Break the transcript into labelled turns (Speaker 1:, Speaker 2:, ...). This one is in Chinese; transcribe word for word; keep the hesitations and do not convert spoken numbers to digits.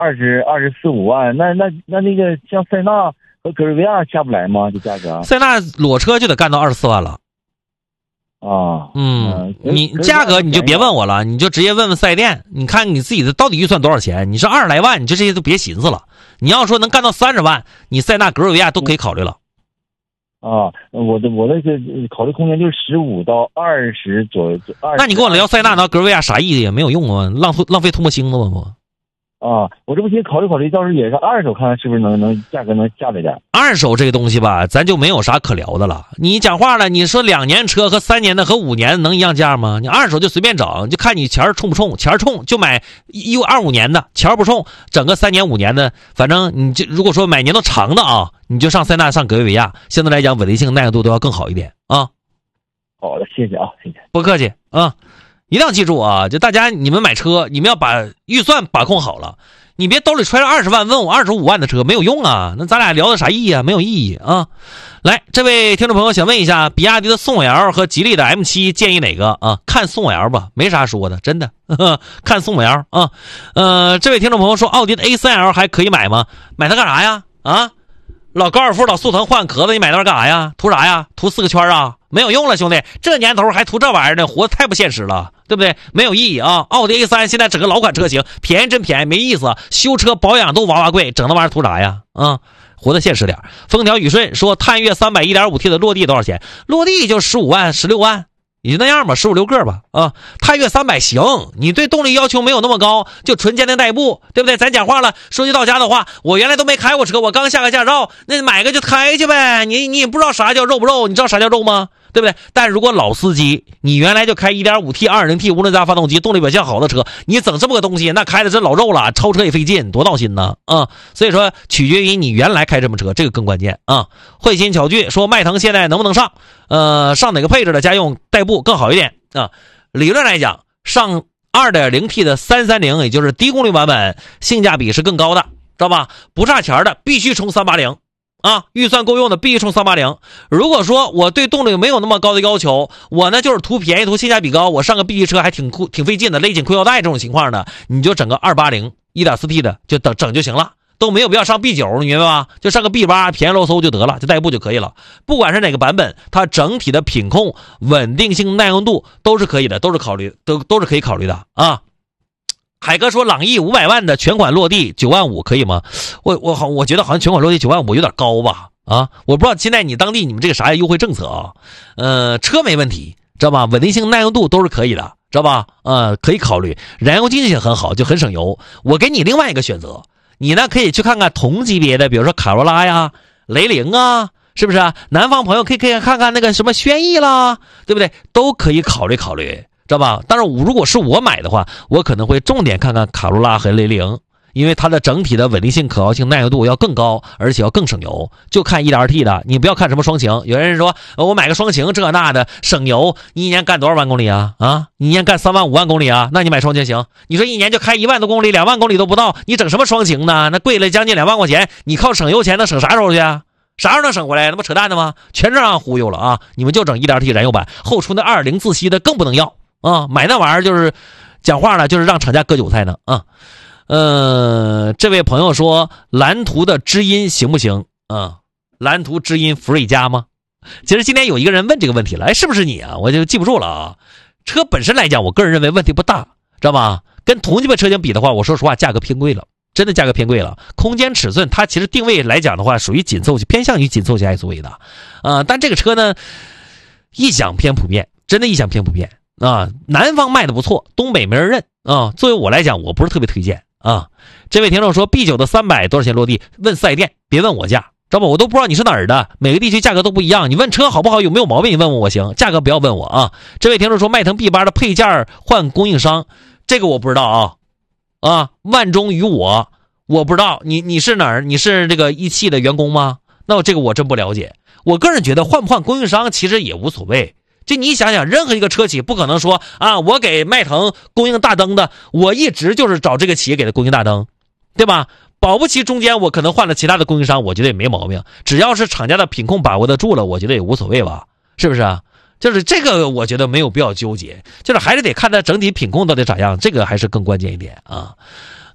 Speaker 1: 二十二十四五万，那那那那个像塞纳和格瑞维亚下不来吗？这价格？
Speaker 2: 塞纳裸车就得干到二十四万了。
Speaker 1: 啊，
Speaker 2: 嗯，
Speaker 1: 嗯
Speaker 2: 你价格你就别问我了，你就直接问问四 S 店，你看你自己的到底预算多少钱？你是二十来万，你就这些都别寻思了。你要说能干到三十万，你塞纳、格瑞维亚都可以考虑了。
Speaker 1: 啊，我的我的这考虑空间就是十五到二十左右。
Speaker 2: 那你跟我聊塞纳、格瑞维亚啥意思也没有用啊，浪费浪费唾沫星子嘛不？
Speaker 1: 啊，我这不先考虑考虑，到时候也是二手，看看是不是能能价格能下来点。
Speaker 2: 二手这个东西吧，咱就没有啥可聊的了。你讲话了，你说两年车和三年的和五年能一样价吗？你二手就随便整，就看你钱冲不冲，钱冲就买一二五年的，钱不冲整个三年五年的，反正你就如果说买年头长的啊，你就上塞纳上格瑞维亚，相对来讲稳定性耐用度都要更好一点啊。
Speaker 1: 好的，谢谢啊，谢谢，
Speaker 2: 不客气啊。一定要记住啊！就大家你们买车，你们要把预算把控好了。你别兜里揣着二十万问我二十五万的车，没有用啊！那咱俩聊的啥意义啊？没有意义啊！来，这位听众朋友想问一下，比亚迪的宋 L 和吉利的 M 七 建议哪个啊？看宋 L 吧，没啥说的，真的，呵呵看宋 L 啊。呃，这位听众朋友说，奥迪的 A 三 L 还可以买吗？买它干啥呀？啊，老高尔夫、老速腾换壳子，你买那干啥呀？图啥呀？图四个圈啊？没有用了，兄弟，这年头还图这玩意儿呢，活得太不现实了，对不对？没有意义啊！奥迪 A 三 现在整个老款车型，便宜真便宜，没意思，修车保养都哇哇贵，整那玩意儿图啥呀？啊，活得现实点。风调雨顺说，探岳三百 一点五 T 的落地多少钱？落地就十五万、十六万，也就那样吧，十五六个吧。啊，探岳三百行，你对动力要求没有那么高，就纯家庭代步，对不对？咱讲话了，说句到家的话，我原来都没开过车，我刚下个驾照，那买个就开去呗。你你也不知道啥叫肉不肉，你知道啥叫肉吗？对不对？但如果老司机，你原来就开 一点五 T、二点零 T 涡轮增压发动机，动力表现好的车，你整这么个东西，那开的真老肉了，超车也费劲，多闹心呢啊！所以说，取决于你原来开什么车，这个更关键啊。慧心巧具说，迈腾现在能不能上？呃，上哪个配置的家用代步更好一点啊？理论来讲，上 二点零 T 的三三零，也就是低功率版本，性价比是更高的，知道吧？不差钱的必须冲三八零。啊，预算够用的必须冲三八零。如果说我对动力没有那么高的要求，我呢就是图便宜图性价比高，我上个 B 级车还挺酷挺费劲的，勒紧裤腰带这种情况的，你就整个二八零 一点四 T 的就等整就行了，都没有必要上 B 九， 你明白吧？就上个 B 八 便宜喽嗖就得了，就代步就可以了。不管是哪个版本，它整体的品控、稳定性、耐用度都是可以的，都是考虑都都是可以考虑的啊。海哥说，朗逸五百万的全款落地九万五可以吗？我我好，我觉得好像全款落地九万五有点高吧？啊，我不知道现在你当地你们这个啥优惠政策啊？呃，车没问题，知道吧？稳定性、耐用度都是可以的，知道吧？呃，可以考虑，燃油经济性很好，就很省油。我给你另外一个选择，你呢可以去看看同级别的，比如说卡罗拉呀、雷凌啊，是不是啊？南方朋友可以可以看看那个什么轩逸啦，对不对？都可以考虑考虑。知道吧？但是我如果是我买的话，我可能会重点看看卡罗拉和雷凌，因为它的整体的稳定性、可靠性、耐用度要更高，而且要更省油。就看 一点二 T 的，你不要看什么双擎。有人说我买个双擎这那的省油，你一年干多少万公里啊？啊，你一年干三万五万公里啊？那你买双擎行。你说一年就开一万多公里、两万公里都不到，你整什么双擎呢？那贵了将近两万块钱，你靠省油钱能省啥时候去啊？啥时候能省回来？那不扯淡的吗？全是让忽悠了啊！你们就整 一点二 T 燃油版，后出那二点零自吸的更不能要。啊，买那玩意儿就是讲话了，就是让厂家割韭菜呢啊。呃，这位朋友说，蓝图的知音行不行啊？蓝图知音福瑞加吗？其实今天有一个人问这个问题了，哎，是不是你啊？我就记不住了啊。车本身来讲，我个人认为问题不大，知道吧？跟同级别车型比的话，我说实话，价格偏贵了，真的价格偏贵了。空间尺寸，它其实定位来讲的话，属于紧凑型，偏向于紧凑型 S U V 的，呃，但这个车呢，异响偏普遍，真的异响偏普遍。啊，南方卖的不错，东北没人认啊。作为我来讲，我不是特别推荐啊。这位听众说 B 九 的三百多少钱落地？问四 S 店，别问我价，知道吧？我都不知道你是哪儿的，每个地区价格都不一样。你问车好不好，有没有毛病，你问问我行，价格不要问我啊。这位听众说迈腾 B 八 的配件换供应商，这个我不知道啊啊，万中于我，我不知道你你是哪儿？你是这个一汽的员工吗？那我这个我真不了解。我个人觉得换不换供应商其实也无所谓。就你想想，任何一个车企不可能说啊，我给迈腾供应大灯的，我一直就是找这个企业给他供应大灯，对吧？保不齐中间我可能换了其他的供应商，我觉得也没毛病。只要是厂家的品控把握得住了，我觉得也无所谓吧，是不是啊？就是这个，我觉得没有必要纠结，就是还是得看它整体品控到底咋样，这个还是更关键一点啊。